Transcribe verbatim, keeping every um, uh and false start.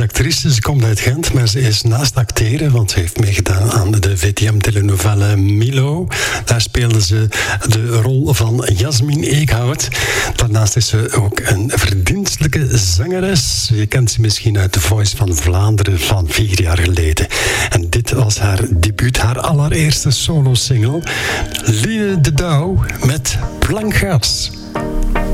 actrice. Ze komt uit Gent, maar ze is naast acteren, want ze heeft meegedaan aan de V T M-telenovelle Milo. Daar speelde ze de rol van Jasmin Eekhout. Daarnaast is ze ook een verdienstelijke zangeres. Je kent ze misschien uit The Voice van Vlaanderen van vier jaar geleden. En dit was haar debuut, haar allereerste solo-single. Lie de Douw met Plankgas.